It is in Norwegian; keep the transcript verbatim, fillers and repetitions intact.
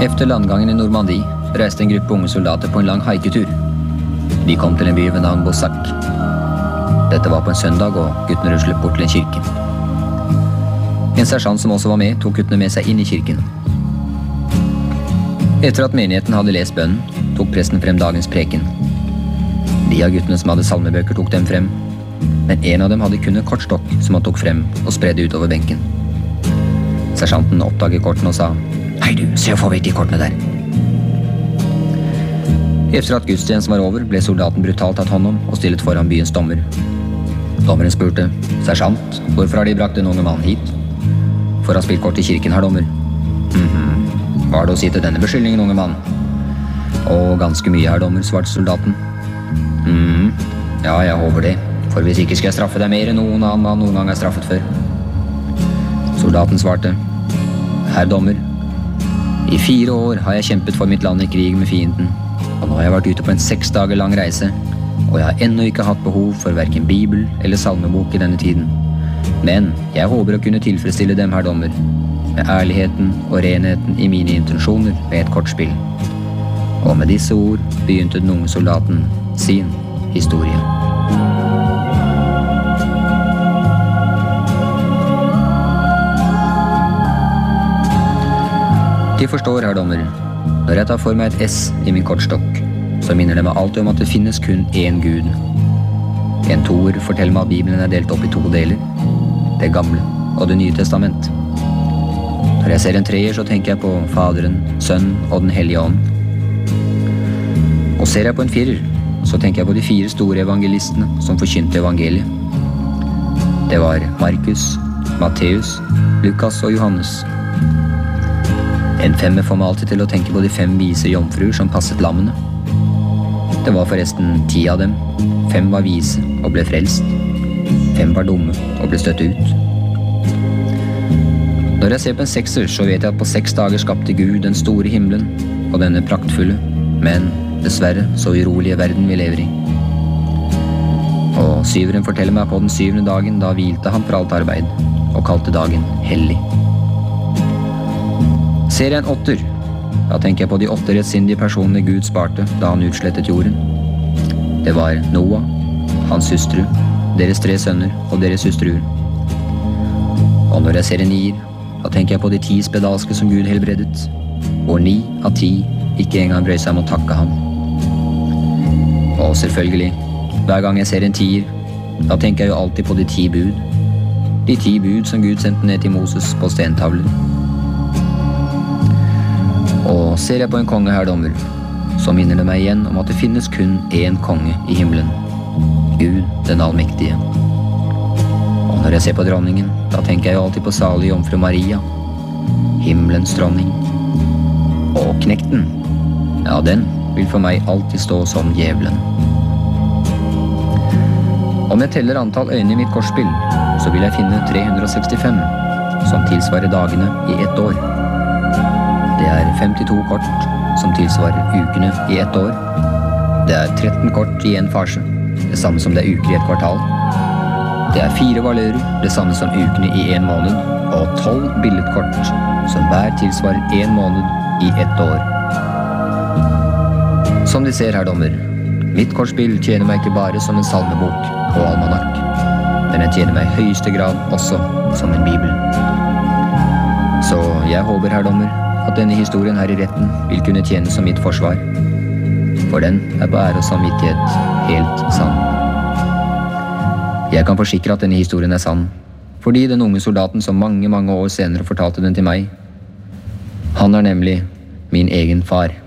Efter landgangen i Normandie reiste en gruppe unge soldater på en lang haiketur. De kom til en by ved navn Bossac. Dette var på en søndag, og guttene ruslet bort til en kirke. En sersjant som også var med, tok guttene med seg inn i kirken. Etter at menigheten hadde lest bønnen, tok presten frem dagens preken. De av guttene som hadde salmebøker tok dem frem, men en av dem hadde kun en kortstokk som han tok frem og spredde utover benken. Sersjanten oppdaget kortene og sa, «Hei du, se og få vekk de kortene der!» Efter at gudstjenesten var over, ble soldaten brutalt tatt hånd om og stillet foran byens dommer. Dommeren spurte, «Sersjant, hvorfor har de brakt den unge mannen hit?» «For å ha spilt kort i kirken, herr dommer.» «Mhm, hva har du å si til denne beskyldningen, unge mann?» «Å, ganske mye, herr dommer», svarte soldaten. «Mhm, ja, jeg håper det, for hvis ikke skal jeg straffe deg mer enn noen annen mann noen gang er straffet før.» Soldaten svarte, «Herr dommer, i fire år har jeg kjempet for mitt land i krig med fienden, og nå har jeg vært ute på en seks dager lang reise, og jeg har ennå ikke hatt behov for hverken bibel eller salmebok i denne tiden. Men jeg håper å kunne tilfredsstille dem, herr dommer, med ærligheten og renheten i mine intensjoner med et kortspill.» Og med disse ord begynte den unge soldaten sin historie. De forstår, herr dommer, når jeg tar for meg et S i min kortstokk, så minner det meg alltid om at det finnes kun én Gud. En toer forteller meg at Bibelen er delt opp i to deler, det gamle og det nye testament. Når jeg ser en treer, så tenker jeg på Faderen, Sønnen og den hellige ånd. Og ser jeg på en firer, så tenker jeg på de fire store evangelistene som forkynte evangeliet. Det var Markus, Matteus, Lukas og Johannes. En femmer får meg alltid til å tenke på de fem vise jomfruer som passet lammene. Det var forresten ti av dem. Fem var vise og ble frelst. Fem var dumme og ble støtt ut. Når jeg ser på en sekser, så vet jeg at på seks dager skapte Gud den store himmelen og denne praktfulle, men dessverre så urolige verden vi lever i. Og syveren forteller meg på den syvende dagen, da hvilte han fra alt arbeid og kalte dagen hellig. Ser jeg en åtter, da tenker jeg på de åtte rettsindige personene Gud sparte da han utslettet jorden. Det var Noah, hans hustru, deres tre sønner og deres hustruer. Og når jeg ser en nier, da tenker jeg på de ti spedalske som Gud helbredet, hvor ni av ti ikke engang brøy seg om å takke ham. Og selvfølgelig, hver gang jeg ser en tier, da tenker jeg jo alltid på de ti bud. De ti bud som Gud sendte ned til Moses på stentavler. Og ser jeg på en konge, herr dommer, så minner det meg igjen om at det finnes kun én konge i himmelen, Gud den allmektige. Og når jeg ser på dronningen, da tenker jeg jo alltid på salig jomfru Maria, himmelens dronning. Og knekten, ja, den vil for meg alltid stå som djevelen. Om jeg teller antall øyne i mitt kortspill, så vil jeg finne tre hundre og sekstifem, som tilsvarer dagene i ett år. Det er femtito kort, som tilsvarer ukene i ett år. Det er tretten kort i en fase, det samme som det er uker i et kvartal. Det er fire valører, det samme som ukene i en måned, og tolv billedkort, som hver tilsvarer en måned i ett år. Som de ser, herr dommer, mitt kortspill tjener meg ikke bare som en salmebok og almanakk, men den tjener meg i høyeste grad også som en bibel. Så jeg håper, herr dommer, at denne historien her i retten vil kunne tjene som mitt forsvar, for den er på ære og samvittighet helt sann. Jeg kan forsikre at denne historien er sann, fordi den unge soldaten som mange, mange år senere fortalte den til meg, han er nemlig min egen far.